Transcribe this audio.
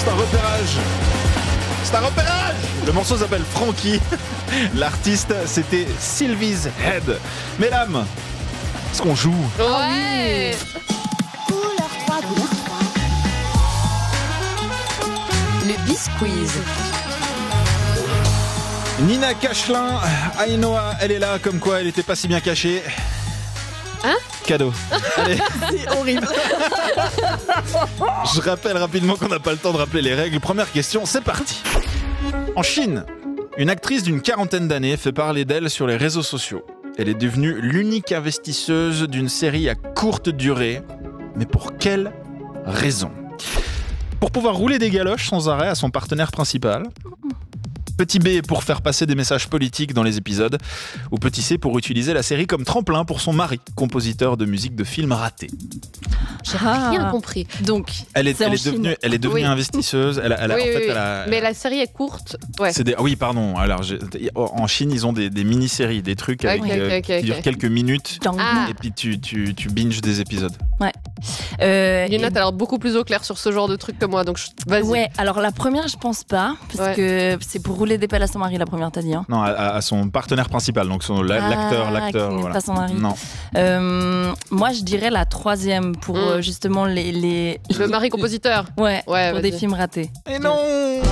C'est un repérage. C'est un repérage. Le morceau s'appelle Frankie. L'artiste, c'était Sylvie's Head. Mesdames, est-ce qu'on joue? Ouais. Le Bisquiz. Nina Cachelin, Ainoa, elle est là, comme quoi elle était pas si bien cachée. Hein? Cadeau. Allez. C'est horrible. Je rappelle rapidement qu'on n'a pas le temps de rappeler les règles. Première question, c'est parti. En Chine, une actrice d'une quarantaine d'années fait parler d'elle sur les réseaux sociaux. Elle est devenue l'unique investisseuse d'une série à courte durée. Mais pour quelle raison? Pour pouvoir rouler des galoches sans arrêt à son partenaire principal. Petit B pour faire passer des messages politiques dans les épisodes. Ou petit C pour utiliser la série comme tremplin pour son mari, compositeur de musique de films ratés. J'ai rien compris. Donc, Elle est devenue Oui. investisseuse. Elle a- Oui, en fait, oui. elle a- Mais la série est courte. Ouais. Oui, pardon. Alors, en Chine, ils ont des mini-séries, des trucs avec, Ok, qui durent quelques minutes. Ah. Et puis tu binges des épisodes. Lina, t'as l'air beaucoup plus au clair sur ce genre de truc que moi, donc vas-y. Ouais, alors la première, je pense pas, parce que c'est pour rouler des pelles à son mari, la première, t'as dit. Hein. Non, à son partenaire principal, donc l'acteur. Qui n'est pas son mari. Non. Moi, je dirais la troisième pour justement les... Le mari compositeur. Ouais, Ouais, pour vas-y. des films ratés. Et non.